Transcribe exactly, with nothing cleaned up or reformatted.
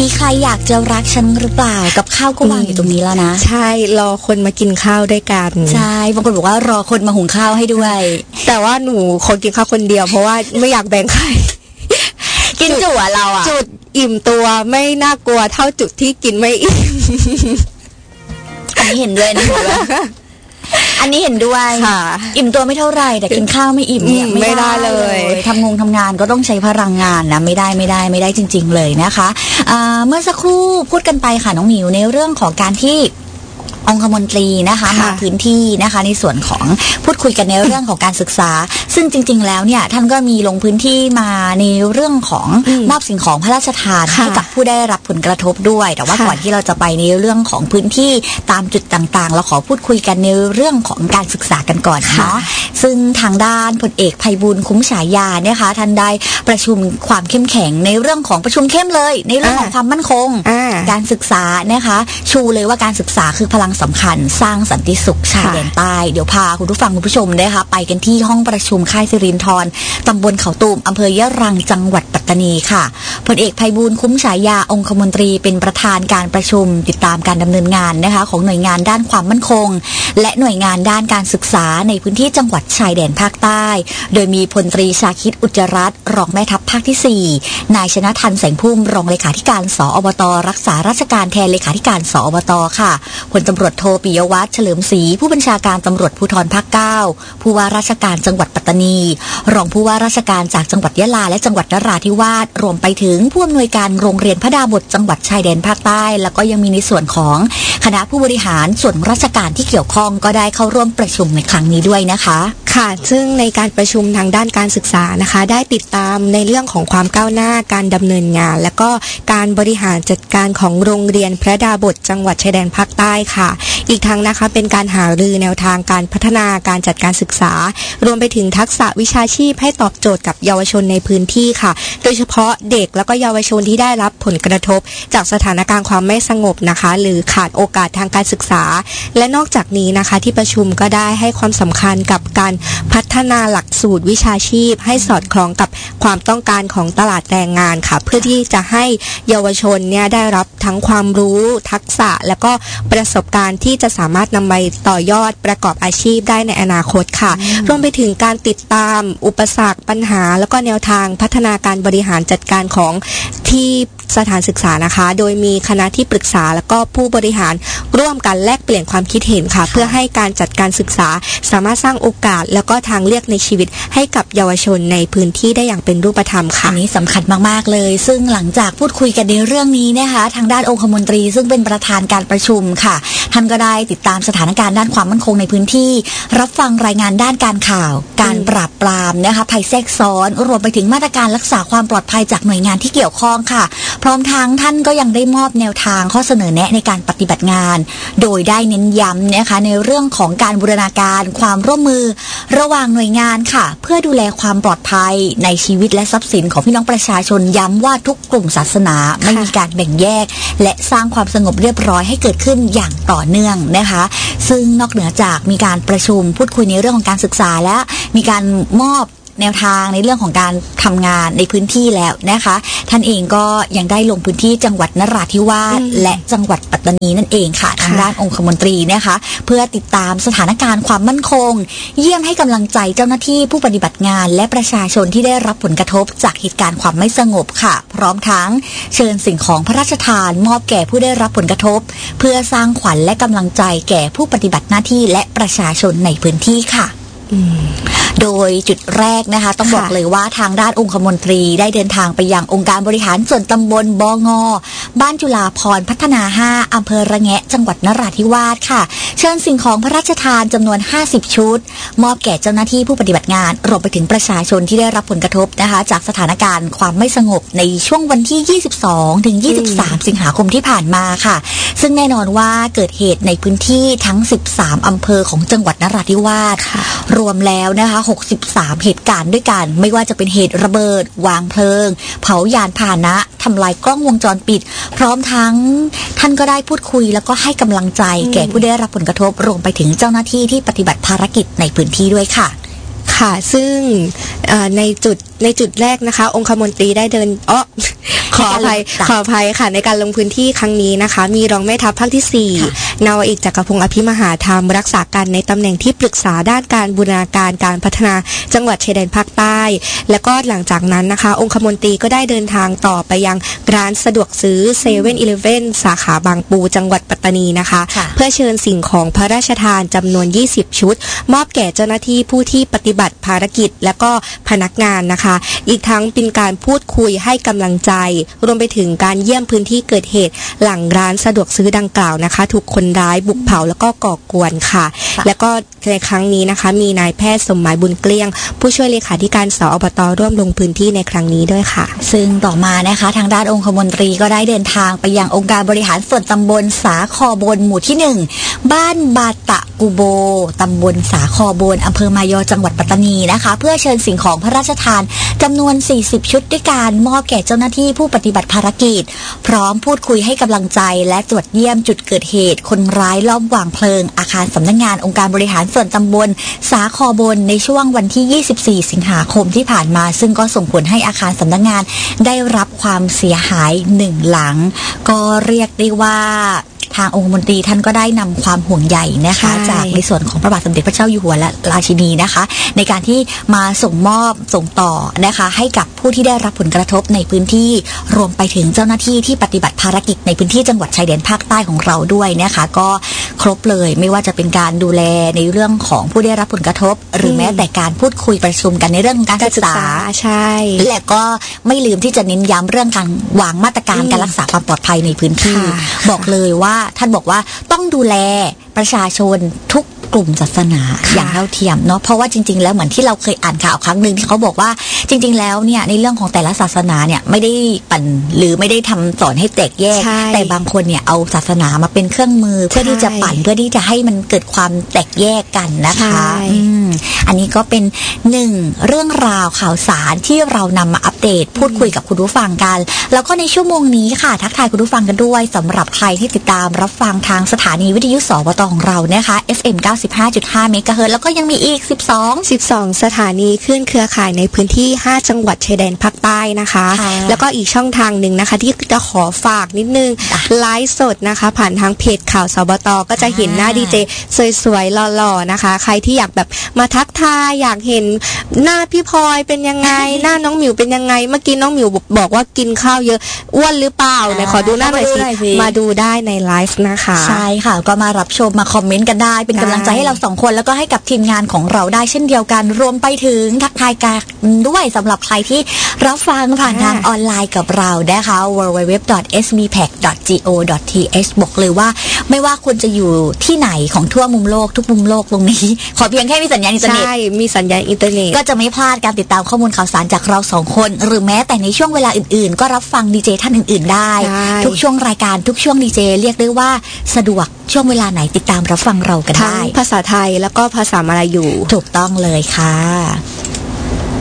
มีใครอยากจะรักฉันหรือเปล่ากับข้าวก็วางอยู่ตรงนี้แล้วนะใช่รอคนมากินข้าวด้วยกันใช่บางคนบอกว่ารอคนมาหุงข้าวให้ด้วยแต่ว่าหนูคนกินข้าวคนเดียวเพราะว่าไม่อยากแบ่งใครกินจุ๋เราอะจุดอิ่มตัวไม่น่ากลัวเท่าจุดที่กินไม่อิ่มอันนี้เห็นด้วยนะอันนี้เห็นด้วยอิ่มตัวไม่เท่าไหร่แต่กินข้าวไม่อิ่มเนี่ยไม่ได้เลยทำงงทำงานก็ต้องใช้พลังงานนะไม่ได้ไม่ได้ไม่ได้จริงๆเลยนะคะเมื่อสักครู่พูดกันไปค่ะน้องหมิวในเรื่องของการที่องคมนตรีนะคะมาพื้นที่นะคะในส่วนของพูดคุยกันในเรื่องของการศึกษาซึ่งจริงๆแล้วเนี่ยท่านก็มีลงพื้นที่มาในเรื่องของมอบสิ่งของพระราชทานให้กับผู้ได้รับผลกระทบด้วยแต่ว่าก่อนที่เราจะไปในเรื่องของพื้นที่ตามจุดต่างๆเราขอพูดคุยกันในเรื่องของการศึกษากันก่อนเนาะซึ่งทางด้านพลเอกไพบูลย์คุ้มฉายาเนี่ยค่ะท่านได้ประชุมความเข้มแข็งในเรื่องของประชุมเข้มเลยในเรื่องของความมั่นคงการศึกษานะคะชูเลยว่าการศึกษาคือพลังสำคัญสร้างสันติสุขชายแดนใต้เดี๋ยวพาคุณผู้ฟังคุณผู้ชมนะคะไปกันที่ห้องประชุมค่ายสิรินธรตำบลเขาตูมอำเภอยะรังจังหวัดปัตตานีค่ะพลเอกไพบูลย์คุ้มฉายาองคมนตรีเป็นประธานการประชุมติดตามการดำเนินงานนะคะของหน่วยงานด้านความมั่นคงและหน่วยงานด้านการศึกษาในพื้นที่จังหวัดชายแดนภาคใต้โดยมีพลตรีชาคิดอุจจารัตน์รองแม่ทัพภาคที่สี่นายชนะทันแสงพุ่มรองเลขาธิการสอบตรักษาราชการแทนเลขาธิการสอบตค่ะพลตำรวจโทปิยวัฒน์เฉลิมศรีผู้บัญชาการตำรวจภูธรภาคเก้าผู้ว่าราชการจังหวัดปัตตานีรองผู้ว่าราชการจากจังหวัดยะลาและจังหวัดนราธิวาสรวมไปถึงผู้อำนวยการโรงเรียนพระดาบทจังหวัดชายแดนภาคใต้แล้วก็ยังมีในส่วนของคณะผู้บริหารส่วนราชการที่เกี่ยวข้องก็ได้เข้าร่วมประชุมในครั้งนี้ด้วยนะคะค่ะซึ่งในการประชุมทางด้านการศึกษานะคะได้ติดตามในเรื่องของความก้าวหน้าการดำเนินงานและก็การบริหารจัดการของโรงเรียนพระดาบทจังหวัดชายแดนภาคใต้ค่ะอีกทั้งนะคะเป็นการหารือแนวทางการพัฒนาการจัดการศึกษารวมไปถึงทักษะวิชาชีพให้ตอบโจทย์กับเยาวชนในพื้นที่ค่ะโดยเฉพาะเด็กแล้วก็เยาวชนที่ได้รับผลกระทบจากสถานการณ์ความไม่สงบนะคะหรือขาดโอกาสทางการศึกษาและนอกจากนี้นะคะที่ประชุมก็ได้ให้ความสำคัญกับการพัฒนาหลักสูตรวิชาชีพให้สอดคล้องกับความต้องการของตลาดแรงงานค่ะเพื่อที่จะให้เยาวชนเนี่ยได้รับทั้งความรู้ทักษะและก็ประสบการณ์ที่จะสามารถนำไปต่อยอดประกอบอาชีพได้ในอนาคตค่ะรวมไปถึงการติดตามอุปสรรคปัญหาแล้วก็แนวทางพัฒนาการบริหารจัดการของที่สถานศึกษานะคะโดยมีคณะที่ปรึกษาแล้วก็ผู้บริหารร่วมกันแลกเปลี่ยนความคิดเห็นค่ะเพื่อให้การจัดการศึกษาสามารถสร้างโอกาสแล้วก็ทางเลือกในชีวิตให้กับเยาวชนในพื้นที่ได้อย่างเป็นรูปธรรมค่ะอันนี้สำคัญมากๆเลยซึ่งหลังจากพูดคุยกันในเรื่องนี้นะคะทางด้านองคมนตรีซึ่งเป็นประธานการประชุมค่ะท่านก็ได้ติดตามสถานการณ์ด้านความมั่นคงในพื้นที่รับฟังรายงานด้านการข่าวการปราบปรามนะคะภัยแทรกซ้อนรวมไปถึงมาตรการรักษาความปลอดภัยจากหน่วยงานที่เกี่ยวข้องค่ะพร้อมทั้งท่านก็ยังได้มอบแนวทางข้อเสนอแนะในการปฏิบัติงานโดยได้เน้นย้ำนะคะในเรื่องของการบูรณาการความร่วมมือระหว่างหน่วยงานค่ะเพื่อดูแลความปลอดภัยในชีวิตและทรัพย์สินของพี่น้องประชาชนย้ำว่าทุกกลุ่มศาสนาไม่มีการแบ่งแยกและสร้างความสงบเรียบร้อยให้เกิดขึ้นอย่างต่อเนื่องนะคะซึ่งนอกเหนือจากมีการประชุมพูดคุยในเรื่องของการศึกษาและมีการมอบแนวทางในเรื่องของการทำงานในพื้นที่แล้วนะคะท่านเองก็ยังได้ลงพื้นที่จังหวัดนราธิวาสและจังหวัดปัตตานีนั่นเองค่ะทางด้านองคมนตรีนะคะเพื่อติดตามสถานการณ์ความมั่นคงเยี่ยมให้กำลังใจเจ้าหน้าที่ผู้ปฏิบัติงานและประชาชนที่ได้รับผลกระทบจากเหตุการณ์ความไม่สงบค่ะพร้อมทั้งเชิญสิ่งของพระราชทานมอบแก่ผู้ได้รับผลกระทบเพื่อสร้างขวัญและกำลังใจแก่ผู้ปฏิบัติหน้าที่และประชาชนในพื้นที่ค่ะโดยจุดแรกนะคะต้องบอกเลยว่าทางด้านองคมนตรีได้เดินทางไปยังองค์การบริหารส่วนตำบลบงบ้านจุฬาภรณ์พัฒนาห้าอำเภอระแงะจังหวัดนราธิวาสค่ะเชิญสิ่งของพระราชทานจำนวนห้าสิบชุดมอบแก่เจ้าหน้าที่ผู้ปฏิบัติงานรวมไปถึงประชาชนที่ได้รับผลกระทบนะคะจากสถานการณ์ความไม่สงบในช่วงวันที่ยี่สิบสองถึงยี่สิบสามสิงหาคมที่ผ่านมาค่ะซึ่งแน่นอนว่าเกิดเหตุในพื้นที่ทั้งสิบสามอำเภอของจังหวัดนราธิวาสรวมแล้วนะคะหกสิบสามเหตุการณ์ด้วยกันไม่ว่าจะเป็นเหตุระเบิดวางเพลิงเผายานพาหนะทำลายกล้องวงจรปิดพร้อมทั้งท่านก็ได้พูดคุยแล้วก็ให้กำลังใจแก่ผู้ได้รับผลกระทบรวมไปถึงเจ้าหน้าที่ที่ปฏิบัติภารกิจในพื้นที่ด้วยค่ะค่ะซึ่งในจุดในจุดแรกนะคะองคมนตรีได้เดินอ้อขอขออภัยขออภัยค่ะในการลงพื้นที่ครั้งนี้นะคะมีรองแม่ทัพภาคที่สี่นาวาเอกจักรพงศ์อภิมหาธรรมรักษาการในตำแหน่งที่ปรึกษาด้านการบูรณาการการพัฒนาจังหวัดชายแดนภาคใต้แล้วก็หลังจากนั้นนะคะองคมนตรีก็ได้เดินทางต่อไปยังร้านสะดวกซื้อเซเว่นอีเลฟเว่นสาขาบางปูจังหวัดปัตตานีนะคะเพื่อเชิญสิ่งของพระราชทานจำนวนยี่สิบชุดมอบแก่เจ้าหน้าที่ผู้ที่ปฏิบัติภารกิจและก็พนักงานนะคะอีกทั้งเป็นการพูดคุยให้กำลังใจรวมไปถึงการเยี่ยมพื้นที่เกิดเหตุหลังร้านสะดวกซื้อดังกล่าวนะคะถูกคนร้ายบุกเผาแล้วก็ก่อกวนค่ะแล้วก็ในครั้งนี้นะคะมีนายแพทย์สมหมายบุญเกลี้ยงผู้ช่วยเลขาธิการสอบต.ร่วมลงพื้นที่ในครั้งนี้ด้วยค่ะซึ่งต่อมานะคะทางด้านองคมนตรีก็ได้เดินทางไปยังองค์การบริหารส่วนตำบลสาคอบนหมู่ที่หนึ่งบ้านบาตะกูโบตำบลสาคอบนอำเภอมายอจังหวัดปัตตานีนะคะเพื่อเชิญสิ่งของพระราชทานจำนวนสี่สิบชุดด้วยการมอบแก่เจ้าหน้าที่ผู้ปฏิบัติภารกิจพร้อมพูดคุยให้กำลังใจและตรวจเยี่ยมจุดเกิดเหตุคนร้ายลอบวางเพลิงอาคารสำนักงานองค์การบริหารส่วนตำบลสาคอบนในช่วงวันที่ยี่สิบสี่สิงหาคมที่ผ่านมาซึ่งก็ส่งผลให้อาคารสำนักงานได้รับความเสียหายหนึ่งหลังก็เรียกได้ว่าทางองคมนตรีท่านก็ได้นำความห่วงใยนะคะจากในส่วนของพระบาทสมเด็จพระเจ้าอยู่หัวและราชินีนะคะในการที่มาส่งมอบส่งต่อนะคะให้กับผู้ที่ได้รับผลกระทบในพื้นที่รวมไปถึงเจ้าหน้าที่ที่ปฏิบัติภารกิจในพื้นที่จังหวัดชายแดนภาคใต้ของเราด้วยนะคะก็ครบเลยไม่ว่าจะเป็นการดูแลในเรื่องของผู้ได้รับผลกระทบหรือแม้แต่การพูดคุยประชุมกันในเรื่องของการศึกษาใช่และก็ไม่ลืมที่จะเน้นย้ำเรื่องการวางมาตรการการรักษาความปลอดภัยในพื้นที่บอกเลยว่าท่านบอกว่าต้องดูแลประชาชนทุกกลุ่มศาสนาอย่างเท่าเทียมเนาะเพราะว่าจริงๆแล้วเหมือนที่เราเคยอ่านข่าวครั้งหนึ่งที่เขาบอกว่าจริงๆแล้วเนี่ยในเรื่องของแต่ละศาสนาเนี่ยไม่ได้ปั่นหรือไม่ได้ทำสอนให้แตกแยกแต่บางคนเนี่ยเอาศาสนามาเป็นเครื่องมือเพื่อที่จะปั่นเพื่อที่จะให้มันเกิดความแตกแยกกันนะคะอันนี้ก็เป็นหนึ่งเรื่องราวข่าวสารที่เรานำมาอัปเดตพูดคุยกับคุณผู้ฟังกันแล้วก็ในชั่วโมงนี้ค่ะทักทายคุณผู้ฟังกันด้วยสำหรับใครที่ติดตามรับฟังทางสถานีวิทยุสวตของเรานะคะ เอฟ เอ็ม เก้าสิบห้าจุดห้า เมกะเฮิรตซ์แล้วก็ยังมีอีกสิบสองสิบสองสถานีขึ้นเครือข่ายในพื้นที่ห้าจังหวัดชายแดนภาคใต้นะคะแล้วก็อีกช่องทางหนึ่งนะคะที่จะขอฝากนิดนึงไลฟ์สดนะคะผ่านทางเพจข่าวสบตก็จะเห็นหน้าดีเจสวยๆหล่อๆนะคะใครที่อยากแบบมาทักทายอยากเห็นหน้าพี่พลอยเป็นยังไง หน้าน้องหมิวเป็นยังไงเมื่อกี้น้องหมิวบอกว่ากินข้าวเยอะอ้วนหรือเปล่าไหนขอดูหน้าหน่อยสิมาดูได้ในไลฟ์นะคะใช่ค่ะก็มารับชมมาคอมเมนต์กันได้เป็นกำลังใจให้เราสองคนแล้วก็ให้กับทีมงานของเราได้เช่นเดียวกันรวมไปถึงทักทายกันด้วยสำหรับใครที่รับฟังผ่านทางออนไลน์กับเรานะคะ ดับเบิลยู ดับเบิลยู ดับเบิลยู ดอท เอส บี พี เอ ซี ดอท จี โอ ดอท ที เอช บอกเลยว่าไม่ว่าคุณจะอยู่ที่ไหนของทั่วมุมโลกทุกมุมโลกตรงนี้ขอเพียงแค่มีสัญญาณอินเทอร์เน็ตใช่มีสัญญาณอินเทอร์เน็ตก็จะไม่พลาดการติดตามข้อมูลข่าวสารจากเราสองคนหรือแม้แต่ในช่วงเวลาอื่นๆก็รับฟังดีเจท่านอื่นๆได้ทุกช่วงรายการทุกช่วงดีเจเรียกได้ว่าสะดวกช่วงเวลาไหนติดตามรับฟังเรากันได้ทั้งภาษาไทยแล้วก็ภาษามลายูถูกต้องเลยค่ะ